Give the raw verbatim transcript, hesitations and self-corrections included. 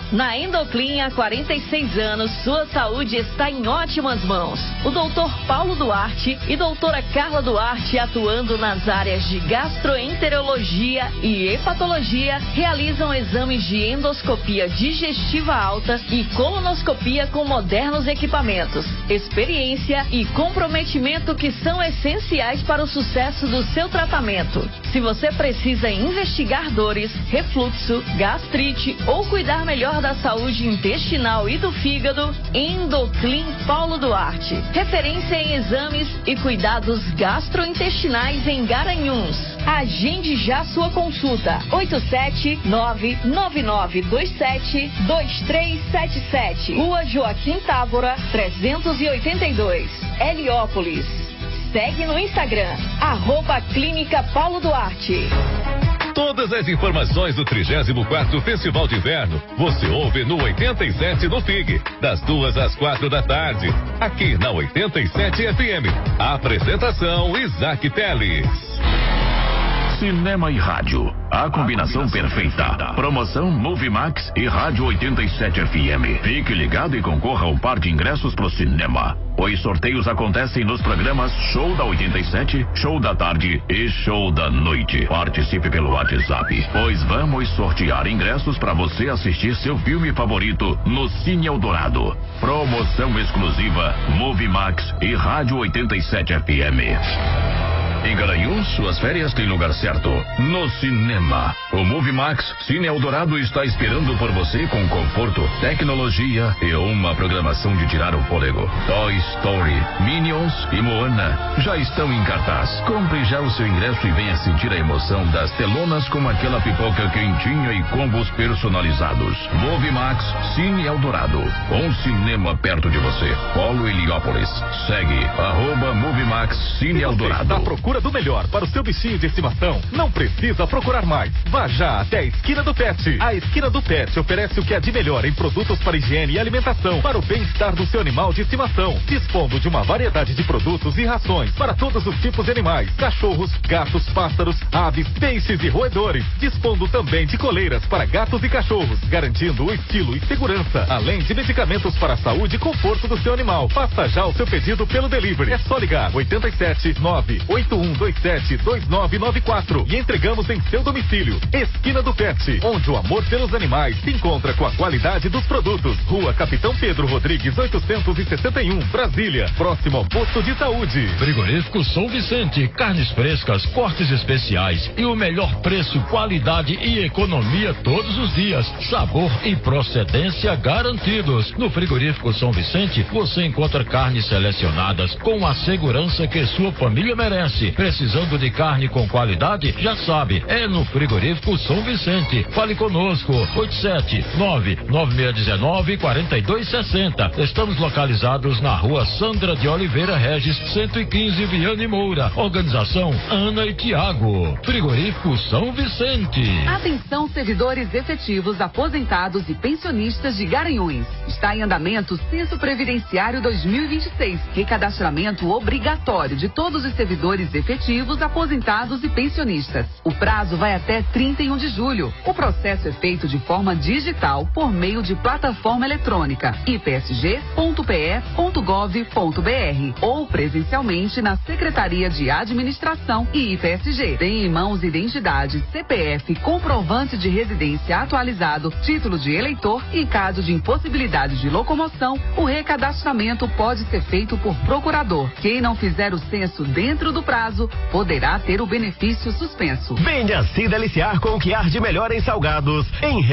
Na Endoclin, há quarenta e seis anos, sua saúde está em ótimas mãos. O doutor Paulo Duarte e doutora Carla Duarte, atuando nas áreas de gastroenterologia e hepatologia, realizam exames de endoscopia digestiva alta e colonoscopia com modernos equipamentos, experiência e comprometimento que são essenciais para o sucesso do seu tratamento. Se você precisa investigar dores, refluxo, gastrite ou cuidar melhor da saúde intestinal e do fígado, Endoclin Paulo Duarte. Referência em exames e cuidados gastrointestinais em Garanhuns. Agende já sua consulta. oito sete nove nove nove dois sete dois três sete sete. Rua Joaquim Távora, trezentos e oitenta e dois, Heliópolis. Segue no Instagram, arroba Clínica Paulo Duarte. Todas as informações do trigésimo quarto Festival de Inverno você ouve no oitenta e sete no F I G, das duas às quatro da tarde, aqui na oitenta e sete F M. A apresentação Isaac Teles. Cinema e rádio, a combinação perfeita. Promoção Movimax e Rádio oitenta e sete F M. Fique ligado e concorra a um par de ingressos pro cinema. Os sorteios acontecem nos programas Show da oitenta e sete, Show da Tarde e Show da Noite. Participe pelo WhatsApp, pois vamos sortear ingressos para você assistir seu filme favorito no Cine Eldorado. Promoção exclusiva Movimax e Rádio oitenta e sete F M. Em Garanhuns, suas férias têm lugar certo. No cinema. O Movimax Cine Eldorado está esperando por você com conforto, tecnologia e uma programação de tirar o fôlego. Toy Story, Minions e Moana já estão em cartaz. Compre já o seu ingresso e venha sentir a emoção das telonas com aquela pipoca quentinha e combos personalizados. Movimax Cine Eldorado. Um cinema perto de você. Polo Heliópolis. Segue, arroba Movimax Cine Eldorado. Do melhor para o seu bichinho de estimação, não precisa procurar mais. Vá já até a Esquina do Pet. A Esquina do Pet oferece o que há de melhor em produtos para higiene e alimentação para o bem-estar do seu animal de estimação, dispondo de uma variedade de produtos e rações para todos os tipos de animais: cachorros, gatos, pássaros, aves, peixes e roedores, dispondo também de coleiras para gatos e cachorros, garantindo o estilo e segurança, além de medicamentos para a saúde e conforto do seu animal. Faça já o seu pedido pelo delivery. É só ligar oito sete nove oito um dois sete dois nove nove quatro e entregamos em seu domicílio. Esquina do Pet, onde o amor pelos animais se encontra com a qualidade dos produtos. Rua Capitão Pedro Rodrigues, oitocentos e sessenta e um, Brasília, próximo ao posto de saúde. Frigorífico São Vicente, carnes frescas, cortes especiais e o melhor preço, qualidade e economia todos os dias. Sabor e procedência garantidos. No Frigorífico São Vicente, você encontra carnes selecionadas com a segurança que sua família merece. Precisando de carne com qualidade? Já sabe, é no Frigorífico São Vicente. Fale conosco, oito sete nove nove seis um nove quatro dois seis zero. Estamos localizados na Rua Sandra de Oliveira Regis, cento e quinze, Viane Moura. Organização Ana e Tiago. Frigorífico São Vicente. Atenção, servidores efetivos, aposentados e pensionistas de Garanhuns. Está em andamento o Censo Previdenciário dois mil e vinte e seis. Recadastramento obrigatório de todos os servidores efetivos, aposentados e pensionistas. O prazo vai até trinta e um de julho. O processo é feito de forma digital por meio de plataforma eletrônica i p s g ponto p e ponto gov ponto b r ou presencialmente na Secretaria de Administração e I P S G. Tem em mãos identidade, C P F, comprovante de residência atualizado, título de eleitor e, em caso de impossibilidade de locomoção, o recadastramento pode ser feito por procurador. Quem não fizer o censo dentro do prazo poderá ter o benefício suspenso. Venha se deliciar com o que há de melhor em Salgados. Em